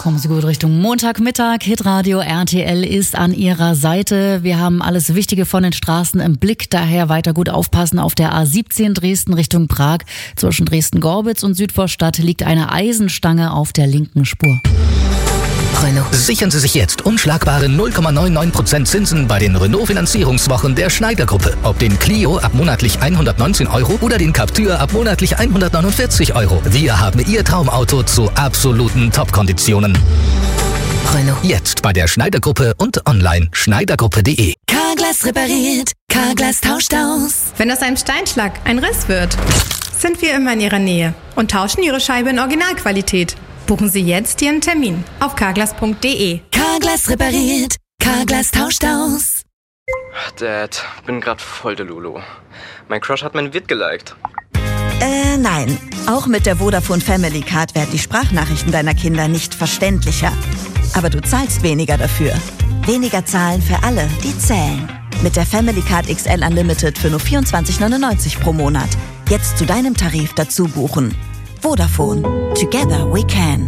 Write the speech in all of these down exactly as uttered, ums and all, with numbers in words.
Kommen Sie gut Richtung Montagmittag. Hitradio R T L ist an Ihrer Seite. Wir haben alles Wichtige von den Straßen im Blick. Daher weiter gut aufpassen. Auf der A siebzehn Dresden Richtung Prag. Zwischen Dresden-Gorbitz und Südvorstadt liegt eine Eisenstange auf der linken Spur. Renault. Sichern Sie sich jetzt unschlagbare null Komma neunundneunzig Prozent Zinsen bei den Renault-Finanzierungswochen der Schneider-Gruppe. Ob den Clio ab monatlich hundertneunzehn Euro oder den Captur ab monatlich hundertneunundvierzig Euro. Wir haben Ihr Traumauto zu absoluten Top-Konditionen. Renault. Jetzt bei der Schneider-Gruppe und online schneidergruppe punkt de. Carglass repariert, Carglass tauscht aus. Wenn aus einem Steinschlag ein Riss wird, sind wir immer in Ihrer Nähe und tauschen Ihre Scheibe in Originalqualität. Buchen Sie jetzt Ihren Termin auf carglass punkt de. Carglass repariert, Carglass tauscht aus. Dad, bin grad voll der Lulu. Mein Crush hat mein Vid geliked. Äh, nein. Auch mit der Vodafone Family Card werden die Sprachnachrichten deiner Kinder nicht verständlicher. Aber du zahlst weniger dafür. Weniger zahlen für alle, die zählen. Mit der Family Card X L Unlimited für nur vierundzwanzig neunundneunzig pro Monat. Jetzt zu deinem Tarif dazu buchen. Vodafone. Together we can.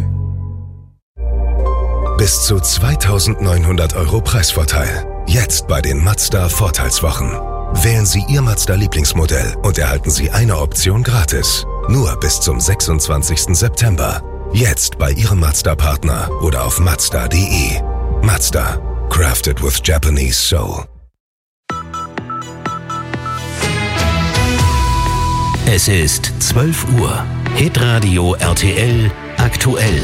Bis zu zweitausendneunhundert Euro Preisvorteil. Jetzt bei den Mazda Vorteilswochen. Wählen Sie Ihr Mazda-Lieblingsmodell und erhalten Sie eine Option gratis. Nur bis zum sechsundzwanzigsten September. Jetzt bei Ihrem Mazda-Partner oder auf mazda punkt de. Mazda. Crafted with Japanese soul. Es ist zwölf Uhr. Hitradio R T L aktuell.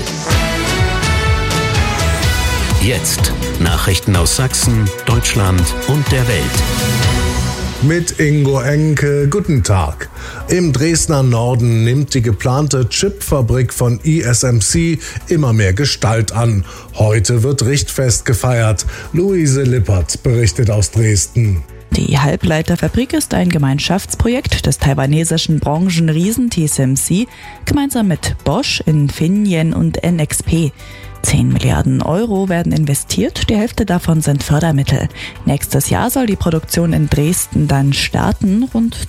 Jetzt Nachrichten aus Sachsen, Deutschland und der Welt. Mit Ingo Enke, guten Tag. Im Dresdner Norden nimmt die geplante Chipfabrik von I S M C immer mehr Gestalt an. Heute wird Richtfest gefeiert. Luise Lippert berichtet aus Dresden. Die Halbleiterfabrik ist ein Gemeinschaftsprojekt des taiwanesischen Branchenriesen T S M C gemeinsam mit Bosch, Infineon und N X P. zehn Milliarden Euro werden investiert, die Hälfte davon sind Fördermittel. Nächstes Jahr soll die Produktion in Dresden dann starten. Rund